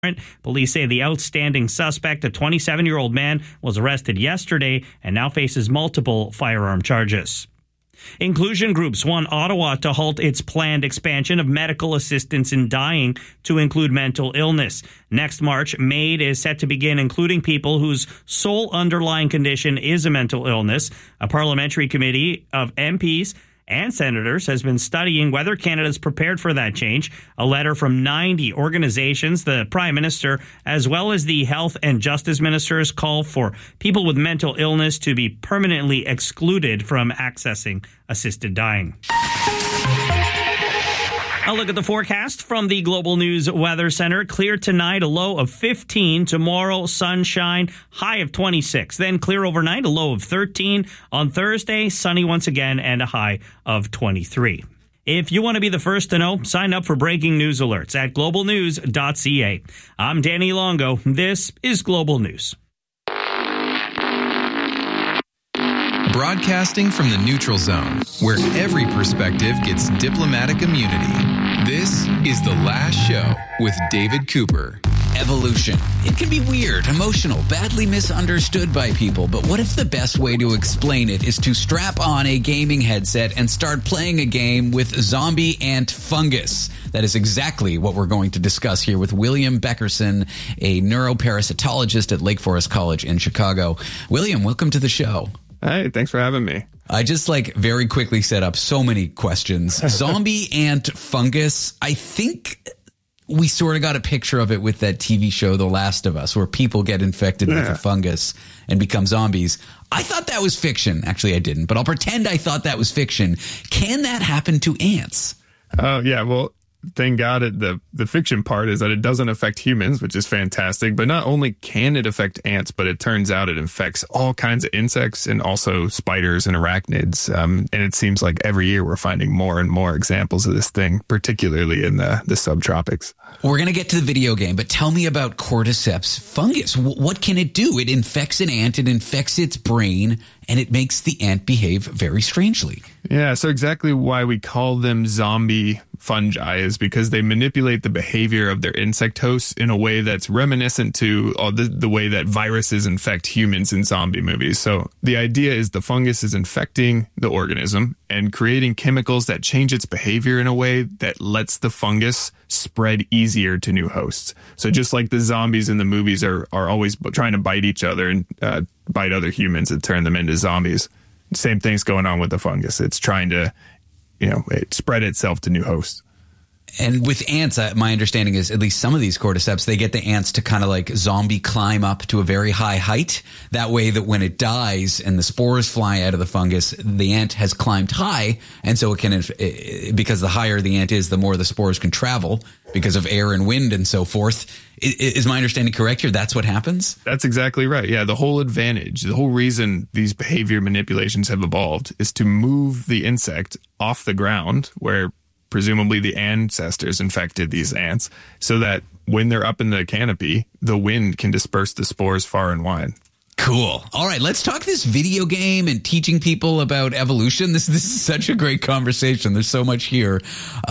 Police say the outstanding suspect, a 27-year-old man, was arrested yesterday and now faces multiple firearm charges. Inclusion Groups want Ottawa to halt its planned expansion of medical assistance in dying to include mental illness. Next March, MAID is set to begin including people whose sole underlying condition is a mental illness. A parliamentary committee of MPs and senators has been studying whether Canada is prepared for that change. A letter from 90 organizations, the Prime Minister, as well as the Health and Justice Ministers, call for people with mental illness to be permanently excluded from accessing assisted dying. A look at the forecast from the Global News Weather Center. Clear tonight, a low of 15. Tomorrow, sunshine, high of 26. Then clear overnight, a low of 13. On Thursday, sunny once again, and a high of 23. If you want to be the first to know, sign up for breaking news alerts at globalnews.ca. I'm Danny Longo. This is Global News. Broadcasting from the neutral zone, where every perspective gets diplomatic immunity. This is The Last Show with David Cooper. Evolution. It can be weird, emotional, badly misunderstood by people, but what if the best way to explain it is to strap on a gaming headset and start playing a game with zombie ant fungus? That is exactly what we're going to discuss here with William Beckerson, a neuroparasitologist at Lake Forest College in Chicago. William, welcome to the show. Hey, thanks for having me. I just very quickly set up so many questions. Zombie ant fungus. I think we sort of got a picture of it with that TV show, The Last of Us, where people get infected with a fungus and become zombies. I thought that was fiction. Actually, I didn't, but I'll pretend I thought that was fiction. Can that happen to ants? Oh, yeah. Well, thank God the fiction part is that it doesn't affect humans, which is fantastic. But not only can it affect ants, but it turns out it infects all kinds of insects and also spiders and arachnids. And it seems like every year we're finding more and more examples of this thing, particularly in the subtropics. We're going to get to the video game, but tell me about cordyceps fungus. What can it do? It infects an ant, it infects its brain, and it makes the ant behave very strangely. Yeah, so exactly why we call them zombie fungi is because they manipulate the behavior of their insect hosts in a way that's reminiscent to the way that viruses infect humans in zombie movies. So the idea is the fungus is infecting the organism and creating chemicals that change its behavior in a way that lets the fungus spread easier to new hosts. So just like the zombies in the movies are always trying to bite each other and bite other humans and turn them into zombies, same thing's going on with the fungus. It's trying to spread itself to new hosts. And with ants, my understanding is at least some of these cordyceps, they get the ants to kind of zombie climb up to a very high height. That way that when it dies and the spores fly out of the fungus, the ant has climbed high. And so it can, because the higher the ant is, the more the spores can travel because of air and wind and so forth. Is my understanding correct here? That's what happens? That's exactly right. Yeah, the whole advantage, the whole reason these behavior manipulations have evolved is to move the insect off the ground where presumably the ancestors infected these ants, so that when they're up in the canopy, the wind can disperse the spores far and wide. Cool. All right, let's talk this video game and teaching people about evolution. This is such a great conversation. There's so much here.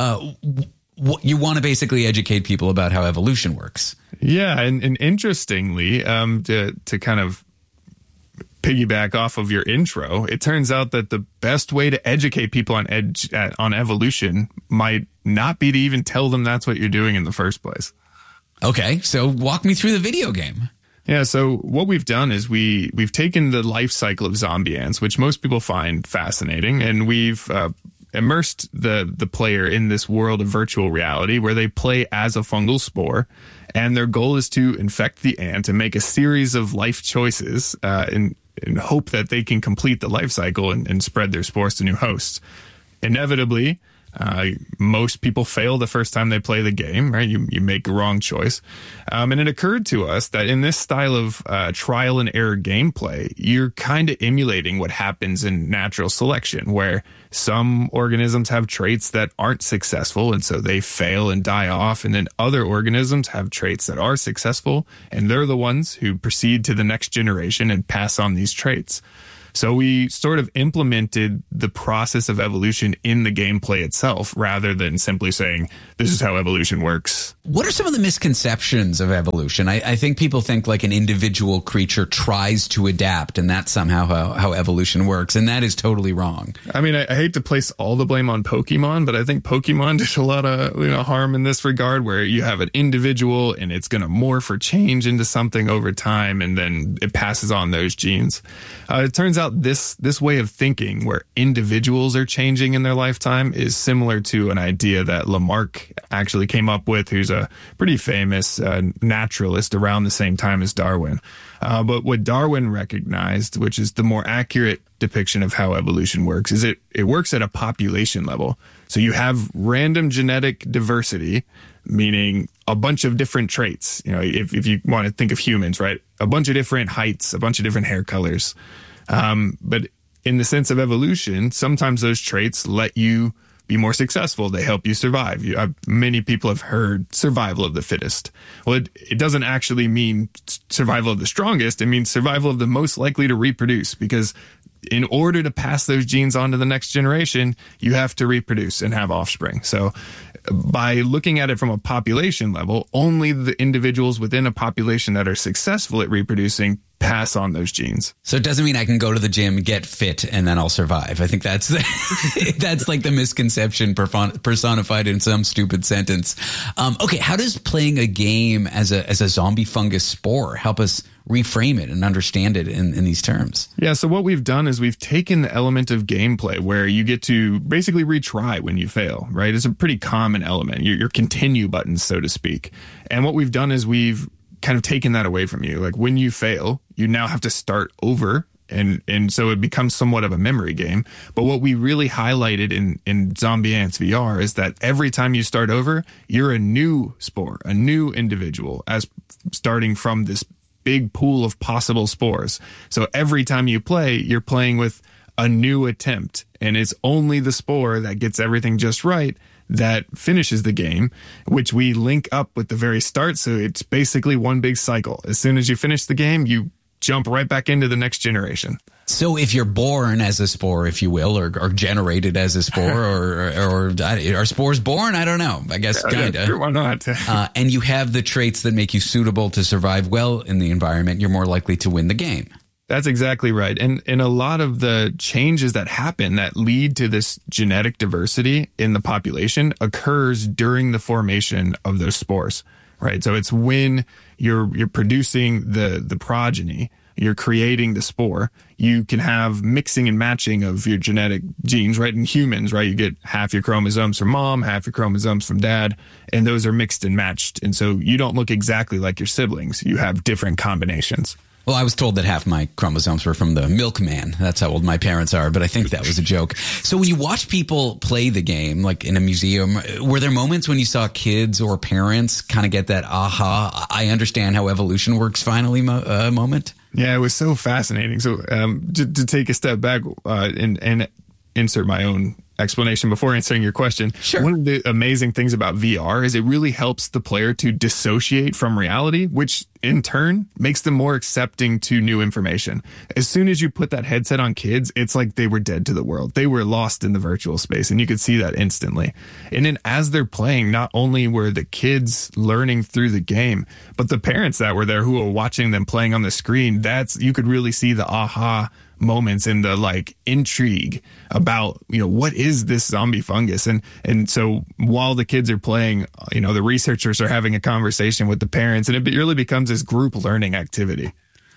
You want to basically educate people about how evolution works. Yeah, and interestingly, to kind of piggyback off of your intro, it turns out that the best way to educate people on evolution might not be to even tell them that's what you're doing in the first place. Okay, so walk me through the video game. Yeah, so what we've done is we've taken the life cycle of zombie ants, which most people find fascinating, and we've immersed the player in this world of virtual reality where they play as a fungal spore, and their goal is to infect the ant and make a series of life choices in hope that they can complete the life cycle and spread their spores to new hosts. Inevitably, most people fail the first time they play the game, right? You make a wrong choice. And it occurred to us that in this style of trial and error gameplay, you're kind of emulating what happens in natural selection, where some organisms have traits that aren't successful, and so they fail and die off. And then other organisms have traits that are successful, and they're the ones who proceed to the next generation and pass on these traits. So we sort of implemented the process of evolution in the gameplay itself, rather than simply saying, this is how evolution works, What are some of the misconceptions of evolution? I think people think like an individual creature tries to adapt, and that's somehow how evolution works, and that is totally wrong. I mean, I hate to place all the blame on Pokemon, but I think Pokemon did a lot of harm in this regard, where you have an individual and it's going to morph or change into something over time, and then it passes on those genes. It turns out this way of thinking, where individuals are changing in their lifetime, is similar to an idea that Lamarck actually came up with, who's a pretty famous naturalist around the same time as Darwin. But what Darwin recognized, which is the more accurate depiction of how evolution works, is it works at a population level. So you have random genetic diversity, meaning a bunch of different traits. If you want to think of humans, right? A bunch of different heights, a bunch of different hair colors. But in the sense of evolution, sometimes those traits let you be more successful. They help you survive. Many people have heard survival of the fittest. Well, it doesn't actually mean survival of the strongest. It means survival of the most likely to reproduce, because in order to pass those genes on to the next generation, you have to reproduce and have offspring. So by looking at it from a population level, only the individuals within a population that are successful at reproducing pass on those genes. So it doesn't mean I can go to the gym, get fit, and then I'll survive. I think that's that's like the misconception personified in some stupid sentence. Okay, how does playing a game as a zombie fungus spore help us reframe it and understand it in these terms? Yeah, so what we've done is we've taken the element of gameplay where you get to basically retry when you fail, right? It's a pretty common element, your continue buttons, so to speak. And what we've done is we've kind of taken that away from you. Like when you fail, you now have to start over. And so it becomes somewhat of a memory game. But what we really highlighted in Zombie Ants VR is that every time you start over, you're a new spore, a new individual, as starting from this big pool of possible spores. So every time you play, you're playing with a new attempt, and it's only the spore that gets everything just right that finishes the game, which we link up with the very start. So it's basically one big cycle. As soon as you finish the game, you jump right back into the next generation. So if you're born as a spore, if you will, or generated as a spore, or are spores born? I don't know. I guess kind of. Sure, why not? And you have the traits that make you suitable to survive well in the environment, you're more likely to win the game. That's exactly right. And a lot of the changes that happen that lead to this genetic diversity in the population occurs during the formation of those spores, right? So it's when you're producing the progeny, you're creating the spore, you can have mixing and matching of your genetic genes, right? In humans, right? You get half your chromosomes from mom, half your chromosomes from dad, and those are mixed and matched. And so you don't look exactly like your siblings. You have different combinations. Well, I was told that half my chromosomes were from the milkman. That's how old my parents are, but I think that was a joke. So when you watch people play the game, like in a museum, were there moments when you saw kids or parents kind of get that aha, I understand how evolution works finally moment? Yeah, it was so fascinating. So to take a step back and insert my own explanation before answering your question. Sure. One of the amazing things about VR is it really helps the player to dissociate from reality, which in turn makes them more accepting to new information. As soon as you put that headset on kids, it's like they were dead to the world. They were lost in the virtual space, and you could see that instantly. And then as they're playing, not only were the kids learning through the game, but the parents that were there who were watching them playing on the screen, you could really see the aha moments and the like intrigue about, what is this zombie fungus? And so while the kids are playing, the researchers are having a conversation with the parents, and it really becomes this group learning activity.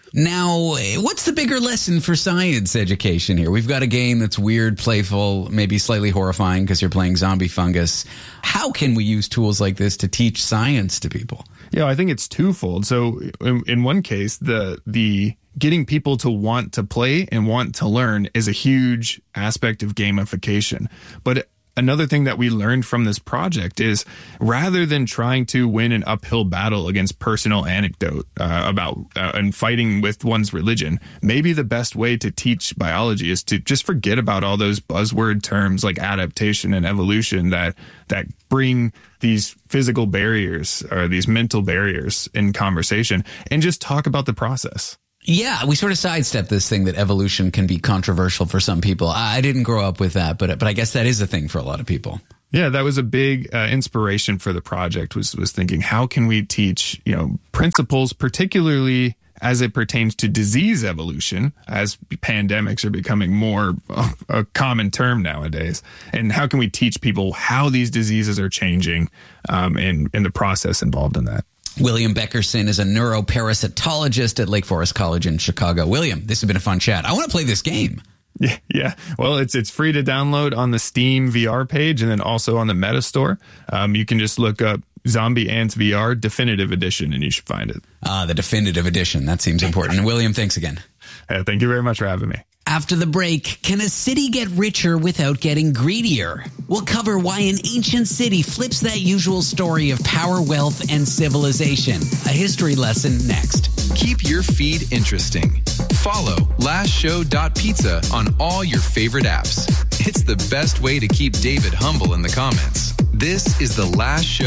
Now, what's the bigger lesson for science education here? We've got a game that's weird, playful, maybe slightly horrifying because you're playing zombie fungus. How can we use tools like this to teach science to people? Yeah, I think it's twofold. So in one case, the getting people to want to play and want to learn is a huge aspect of gamification. But another thing that we learned from this project is rather than trying to win an uphill battle against personal anecdote about and fighting with one's religion, maybe the best way to teach biology is to just forget about all those buzzword terms like adaptation and evolution that bring these physical barriers or these mental barriers in conversation, and just talk about the process. Yeah, we sort of sidestep this thing that evolution can be controversial for some people. I didn't grow up with that, but I guess that is a thing for a lot of people. Yeah, that was a big inspiration for the project, was thinking, how can we teach, principles, particularly as it pertains to disease evolution, as pandemics are becoming more a common term nowadays. And how can we teach people how these diseases are changing and the process involved in that? William Beckerson is a neuroparasitologist at Lake Forest College in Chicago. William, this has been a fun chat. I want to play this game. Yeah. Well, it's free to download on the Steam VR page and then also on the Meta Store. You can just look up Zombie Ants VR Definitive Edition and you should find it. The Definitive Edition. That seems important. And William, thanks again. Thank you very much for having me. After the break, can a city get richer without getting greedier? We'll cover why an ancient city flips that usual story of power, wealth, and civilization. A history lesson next. Keep your feed interesting. Follow lastshow.pizza on all your favorite apps. It's the best way to keep David humble in the comments. This is The Last Show.